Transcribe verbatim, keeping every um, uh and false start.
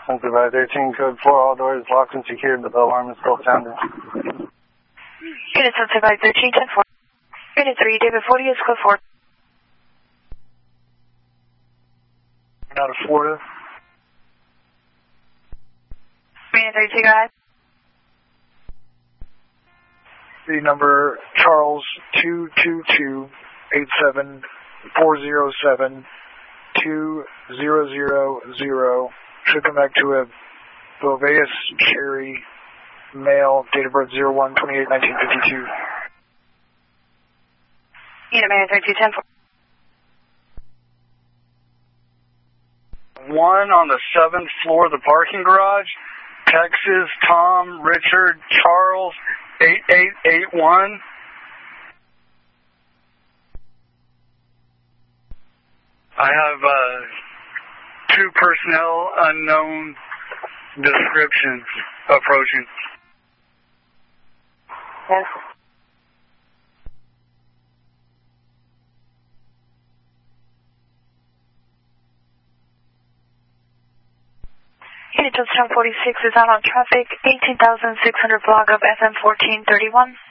Center by thirteen, code four, all doors locked and secured, but the alarm is still sounding. Unit Center by thirteen, ten four. Unit three, David forty is code four. Out of Florida. Unit thirty-two, go ahead. The number Charles two two two eight seven four zero seven two zero zero zero. Should come back to a Boveus Cherry male, date of birth zero one twenty-eight nineteen fifty-two. Unit man thirty-two ten four. One on the seventh floor of the parking garage. Texas Tom Richard Charles eight eight eight one. I have uh, two personnel unknown descriptions approaching. Yes. Unit Johnstown forty-six is out on traffic, eighteen thousand six hundred block of F M fourteen thirty-one.